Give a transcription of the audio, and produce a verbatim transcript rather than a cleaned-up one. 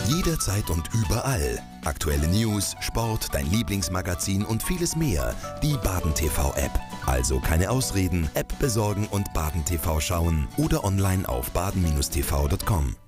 Jederzeit und überall. Aktuelle News, Sport, dein Lieblingsmagazin und vieles mehr. Die Baden T V-App. Also keine Ausreden, App besorgen und Baden T V schauen oder online auf baden Bindestrich t v punkt com.